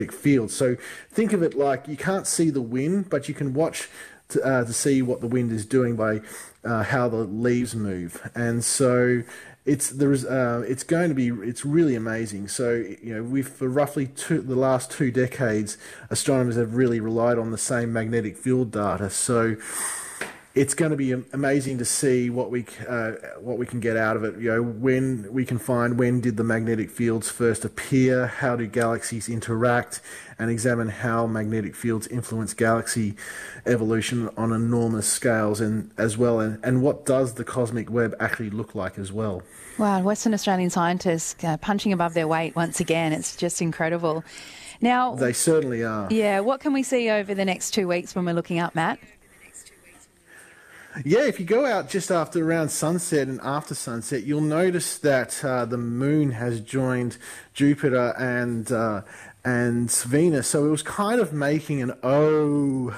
field. So think of it like you can't see the wind, but you can watch to see what the wind is doing by how the leaves move. And so it's going to be it's really amazing. So we've for roughly the last 2 decades, astronomers have really relied on the same magnetic field data. So it's going to be amazing to see what we can get out of it. When we can find when did the magnetic fields first appear, how do galaxies interact, and examine how magnetic fields influence galaxy evolution on enormous scales, and what does the cosmic web actually look like as well. Wow, Western Australian scientists punching above their weight once again. It's just incredible. Now, they certainly are. Yeah, what can we see over the next 2 weeks when we're looking up, Matt? Yeah, if you go out just around sunset and after sunset, you'll notice that the moon has joined Jupiter and Venus. So it was kind of making an O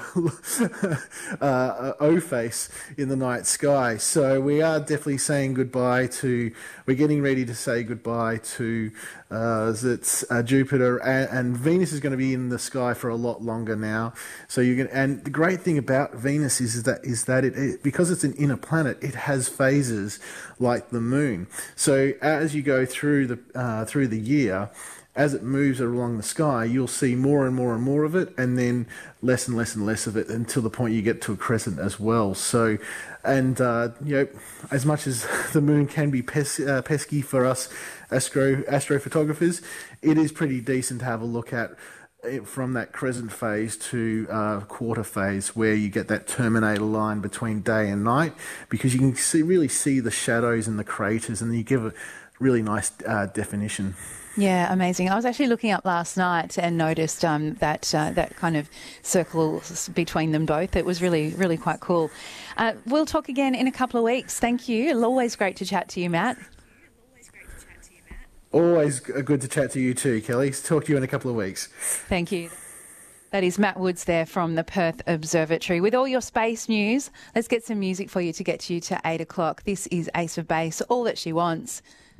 face in the night sky. So we are definitely saying goodbye to. We're getting ready to say goodbye to Jupiter, and Venus is going to be in the sky for a lot longer now. So and the great thing about Venus is that it because it's an inner planet, it has phases like the moon. So as you go through the year, as it moves along the sky, you'll see more and more and more of it, and then less and less and less of it until the point you get to a crescent as well. So, and as much as the moon can be pesky for us astrophotographers, it is pretty decent to have a look at it from that crescent phase to quarter phase, where you get that terminator line between day and night, because you can really see the shadows and the craters, and you give a really nice definition. Yeah, amazing. I was actually looking up last night and noticed that kind of circle between them both. It was really, really quite cool. We'll talk again in a couple of weeks. Thank you. Always great to chat to you, Matt. Always good to chat to you too, Kelly. Talk to you in a couple of weeks. Thank you. That is Matt Woods there from the Perth Observatory. With all your space news, let's get some music for you to get you to 8 o'clock. This is Ace of Base, All That She Wants.